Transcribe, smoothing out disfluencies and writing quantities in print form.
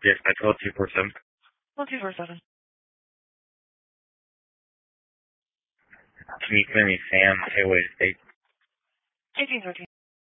Yes, that's 12-247. 12-247. Can you send me Sam Hayway State? 1813.